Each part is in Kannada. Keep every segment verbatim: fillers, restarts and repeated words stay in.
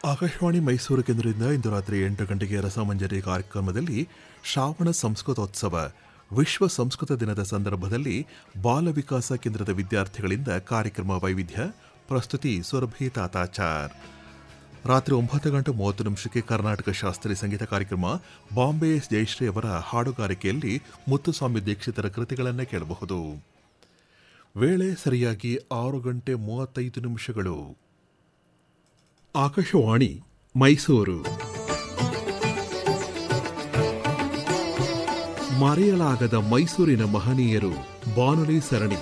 ಆಕಾಶವಾಣಿ ಮೈಸೂರು ಕೇಂದ್ರದಿಂದ ಇಂದು ರಾತ್ರಿ ಎಂಟು ಗಂಟೆಗೆ ರಸಮಂಜರಿ ಕಾರ್ಯಕ್ರಮದಲ್ಲಿ ಶ್ರಾವಣ ಸಂಸ್ಕೃತೋತ್ಸವ ವಿಶ್ವ ಸಂಸ್ಕೃತ ದಿನದ ಸಂದರ್ಭದಲ್ಲಿ ಬಾಲ ವಿಕಾಸ ಕೇಂದ್ರದ ವಿದ್ಯಾರ್ಥಿಗಳಿಂದ ಕಾರ್ಯಕ್ರಮ ವೈವಿಧ್ಯ ಪ್ರಸ್ತುತಿ ಸುರಭಿ ತಾತಾಚಾರ್. ರಾತ್ರಿ ಒಂಬತ್ತು ಗಂಟೆ ಮೂವತ್ತು ನಿಮಿಷಕ್ಕೆ ಕರ್ನಾಟಕ ಶಾಸ್ತ್ರೀಯ ಸಂಗೀತ ಕಾರ್ಯಕ್ರಮ ಬಾಂಬೆ ಎಸ್ ಜಯಶ್ರೀ ಅವರ ಹಾಡುಗಾರಿಕೆಯಲ್ಲಿ ಮುತ್ತುಸ್ವಾಮಿ ದೀಕ್ಷಿತರ ಕೃತಿಗಳನ್ನು ಕೇಳಬಹುದು. ವೇಳೆ ಸರಿಯಾಗಿ ಆರು ಗಂಟೆ ಮೂವತ್ತೈದು ನಿಮಿಷಗಳು. ಆಕಾಶವಾಣಿ ಮೈಸೂರು. ಮರೆಯಲಾಗದ ಮೈಸೂರಿನ ಮಹನೀಯರು ಬಾನುಲಿ ಸರಣಿ.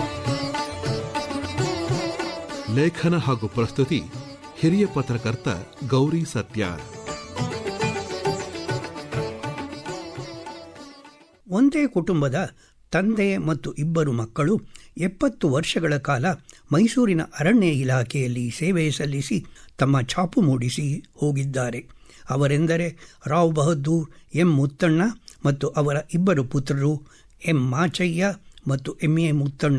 ಲೇಖನ ಹಾಗೂ ಪ್ರಸ್ತುತಿ ಹಿರಿಯ ಪತ್ರಕರ್ತ ಗೌರಿ ಸತ್ಯ. ಒಂದೇ ಕುಟುಂಬದ ತಂದೆ ಮತ್ತು ಇಬ್ಬರು ಮಕ್ಕಳು ಎಪ್ಪತ್ತು ವರ್ಷಗಳ ಕಾಲ ಮೈಸೂರಿನ ಅರಣ್ಯ ಇಲಾಖೆಯಲ್ಲಿ ಸೇವೆ ಸಲ್ಲಿಸಿ ತಮ್ಮ ಛಾಪು ಮೂಡಿಸಿ ಹೋಗಿದ್ದಾರೆ. ಅವರೆಂದರೆ ರಾವ್ ಬಹದ್ದೂರ್ ಎಂ ಮುತ್ತಣ್ಣ ಮತ್ತು ಅವರ ಇಬ್ಬರು ಪುತ್ರರು ಎಂ ಮಾಚಯ್ಯ ಮತ್ತು ಎಂ ಎ ಮುತ್ತಣ್ಣ.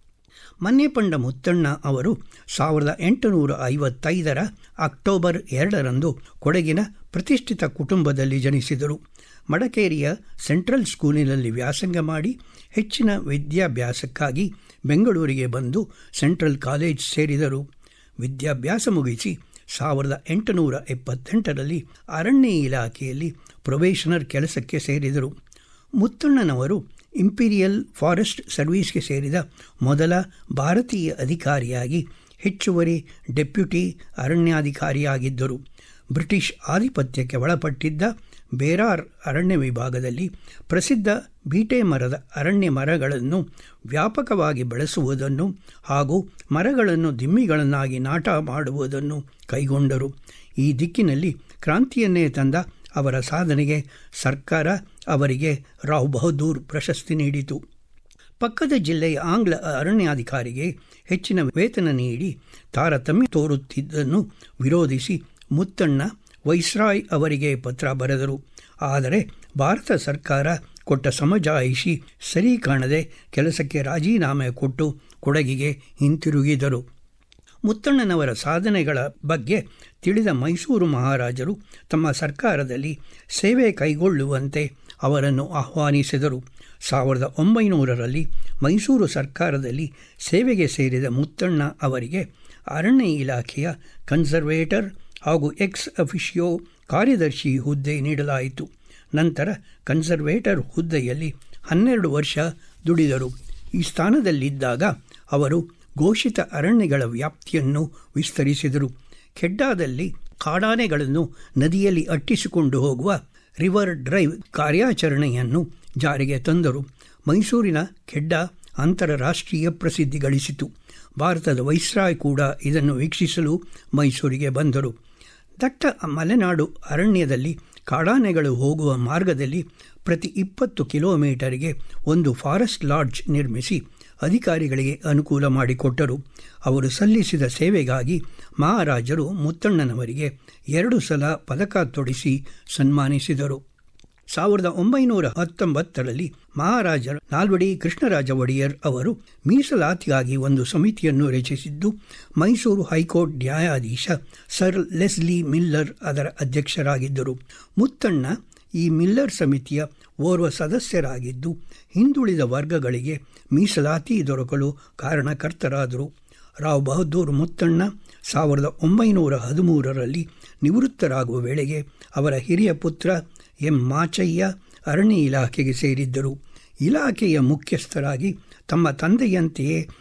ಮನ್ನೆಪಂಡ ಮುತ್ತಣ್ಣ ಅವರು ಸಾವಿರದ ಎಂಟುನೂರ ಐವತ್ತೈದರ ಅಕ್ಟೋಬರ್ ಎರಡರಂದು ಕೊಡಗಿನ ಪ್ರತಿಷ್ಠಿತ ಕುಟುಂಬದಲ್ಲಿ ಜನಿಸಿದರು. ಮಡಕೇರಿಯ ಸೆಂಟ್ರಲ್ ಸ್ಕೂಲಿನಲ್ಲಿ ವ್ಯಾಸಂಗ ಮಾಡಿ ಹೆಚ್ಚಿನ ವಿದ್ಯಾಭ್ಯಾಸಕ್ಕಾಗಿ ಬೆಂಗಳೂರಿಗೆ ಬಂದು ಸೆಂಟ್ರಲ್ ಕಾಲೇಜ್ ಸೇರಿದರು. ವಿದ್ಯಾಭ್ಯಾಸ ಮುಗಿಸಿ ಸಾವಿರದ ಎಂಟುನೂರ ಎಪ್ಪತ್ತೆಂಟರಲ್ಲಿ ಅರಣ್ಯ ಇಲಾಖೆಯಲ್ಲಿ ಪ್ರೊಬೇಷನರ್ ಕೆಲಸಕ್ಕೆ ಸೇರಿದರು. ಮುತ್ತಣ್ಣನವರು ಇಂಪೀರಿಯಲ್ ಫಾರೆಸ್ಟ್ ಸರ್ವೀಸ್ಗೆ ಸೇರಿದ ಮೊದಲ ಭಾರತೀಯ ಅಧಿಕಾರಿಯಾಗಿ ಹೆಚ್ಚುವರಿ ಡೆಪ್ಯೂಟಿ ಅರಣ್ಯಾಧಿಕಾರಿಯಾಗಿದ್ದರು. ಬ್ರಿಟಿಷ್ ಆಧಿಪತ್ಯಕ್ಕೆ ಒಳಪಟ್ಟಿದ್ದ ಬೇರಾರ್ ಅರಣ್ಯ ವಿಭಾಗದಲ್ಲಿ ಪ್ರಸಿದ್ಧ ಬೀಟೆ ಮರದ ಅರಣ್ಯ ಮರಗಳನ್ನು ವ್ಯಾಪಕವಾಗಿ ಬೆಳೆಸುವುದನ್ನು ಹಾಗೂ ಮರಗಳನ್ನು ದಿಮ್ಮಿಗಳನ್ನಾಗಿ ನಾಟ ಮಾಡುವುದನ್ನು ಕೈಗೊಂಡರು. ಈ ದಿಕ್ಕಿನಲ್ಲಿ ಕ್ರಾಂತಿಯನ್ನೇ ತಂದ ಅವರ ಸಾಧನೆಗೆ ಸರ್ಕಾರ ಅವರಿಗೆ ರಾವ್ ಬಹದ್ದೂರ್ ಪ್ರಶಸ್ತಿ ನೀಡಿತು. ಪಕ್ಕದ ಜಿಲ್ಲೆಯ ಆಂಗ್ಲ ಅರಣ್ಯಾಧಿಕಾರಿಗೆ ಹೆಚ್ಚಿನ ವೇತನ ನೀಡಿ ತಾರತಮ್ಯ ತೋರುತ್ತಿದ್ದನ್ನು ವಿರೋಧಿಸಿ ಮುತ್ತಣ್ಣ ವೈಸ್ರಾಯ್ ಅವರಿಗೆ ಪತ್ರ ಬರೆದರು. ಆದರೆ ಭಾರತ ಸರ್ಕಾರ ಕೊಟ್ಟ ಸಮಜಾಯಿಷಿ ಸರಿ ಕಾಣದೆ ಕೆಲಸಕ್ಕೆ ರಾಜೀನಾಮೆ ಕೊಟ್ಟು ಕೊಡಗಿಗೆ ಹಿಂತಿರುಗಿದರು. ಮುತ್ತಣ್ಣನವರ ಸಾಧನೆಗಳ ಬಗ್ಗೆ ತಿಳಿದ ಮೈಸೂರು ಮಹಾರಾಜರು ತಮ್ಮ ಸರ್ಕಾರದಲ್ಲಿ ಸೇವೆ ಕೈಗೊಳ್ಳುವಂತೆ ಅವರನ್ನು ಆಹ್ವಾನಿಸಿದರು. ಸಾವಿರದ ಒಂಬೈನೂರರಲ್ಲಿ ಮೈಸೂರು ಸರ್ಕಾರದಲ್ಲಿ ಸೇವೆಗೆ ಸೇರಿದ ಮುತ್ತಣ್ಣ ಅವರಿಗೆ ಅರಣ್ಯ ಇಲಾಖೆಯ ಕನ್ಸರ್ವೇಟರ್ ಹಾಗೂ ಎಕ್ಸ್ ಅಫಿಷಿಯೋ ಕಾರ್ಯದರ್ಶಿ ಹುದ್ದೆ ನೀಡಲಾಯಿತು. ನಂತರ ಕನ್ಸರ್ವೇಟರ್ ಹುದ್ದೆಯಲ್ಲಿ ಹನ್ನೆರಡು ವರ್ಷ ದುಡಿದರು. ಈ ಸ್ಥಾನದಲ್ಲಿದ್ದಾಗ ಅವರು ಘೋಷಿತ ಅರಣ್ಯಗಳ ವ್ಯಾಪ್ತಿಯನ್ನು ವಿಸ್ತರಿಸಿದರು. ಖೆಡ್ಡಾದಲ್ಲಿ ಕಾಡಾನೆಗಳನ್ನು ನದಿಯಲ್ಲಿ ಅಟ್ಟಿಸಿಕೊಂಡು ಹೋಗುವ ರಿವರ್ ಡ್ರೈವ್ ಕಾರ್ಯಾಚರಣೆಯನ್ನು ಜಾರಿಗೆ ತಂದರು. ಮೈಸೂರಿನ ಖೆಡ್ಡಾ ಅಂತಾರಾಷ್ಟ್ರೀಯ ಪ್ರಸಿದ್ಧಿ ಗಳಿಸಿತು. ಭಾರತದ ವೈಸ್ರಾಯ್ ಕೂಡ ಇದನ್ನು ವೀಕ್ಷಿಸಲು ಮೈಸೂರಿಗೆ ಬಂದರು. ದಟ್ಟ ಮಲೆನಾಡು ಅರಣ್ಯದಲ್ಲಿ ಕಾಡಾನೆಗಳು ಹೋಗುವ ಮಾರ್ಗದಲ್ಲಿ ಪ್ರತಿ ಇಪ್ಪತ್ತು ಕಿಲೋಮೀಟರ್ಗೆ ಒಂದು ಫಾರೆಸ್ಟ್ ಲಾಡ್ಜ್ ನಿರ್ಮಿಸಿ ಅಧಿಕಾರಿಗಳಿಗೆ ಅನುಕೂಲ ಮಾಡಿಕೊಟ್ಟರು. ಅವರು ಸಲ್ಲಿಸಿದ ಸೇವೆಗಾಗಿ ಮಹಾರಾಜರು ಮುತ್ತಣ್ಣನವರಿಗೆ ಎರಡು ಸಲ ಪದಕ ತೊಡಿಸಿ ಸನ್ಮಾನಿಸಿದರು. ಸಾವಿರದ ಒಂಬೈನೂರ ಹತ್ತೊಂಬತ್ತರಲ್ಲಿ ಮಹಾರಾಜ ನಾಲ್ವಡಿ ಕೃಷ್ಣರಾಜ ಒಡೆಯರ್ ಅವರು ಮೀಸಲಾತಿಗಾಗಿ ಒಂದು ಸಮಿತಿಯನ್ನು ರಚಿಸಿದ್ದು ಮೈಸೂರು ಹೈಕೋರ್ಟ್ ನ್ಯಾಯಾಧೀಶ ಸರ್ ಲೆಸ್ಲಿ ಮಿಲ್ಲರ್ ಅದರ ಅಧ್ಯಕ್ಷರಾಗಿದ್ದರು. ಮುತ್ತಣ್ಣ ಈ ಮಿಲ್ಲರ್ ಸಮಿತಿಯ ಓರ್ವ ಸದಸ್ಯರಾಗಿದ್ದು ಹಿಂದುಳಿದ ವರ್ಗಗಳಿಗೆ ಮೀಸಲಾತಿ ದೊರಕಲು ಕಾರಣಕರ್ತರಾದರು. ರಾವ್ ಬಹದ್ದೂರ್ ಮುತ್ತಣ್ಣ ಸಾವಿರದ ಒಂಬೈನೂರ ಹದಿಮೂರರಲ್ಲಿ ನಿವೃತ್ತರಾಗುವ ವೇಳೆಗೆ ಅವರ ಹಿರಿಯ ಪುತ್ರ ಎಂ ಮಾಚಯ್ಯ ಅರಣ್ಯ ಇಲಾಖೆಗೆ ಸೇರಿದ್ದರು. ಇಲಾಖೆಯ ಮುಖ್ಯಸ್ಥರಾಗಿ ತಮ್ಮ ತಂದೆಯಂತೆಯೇ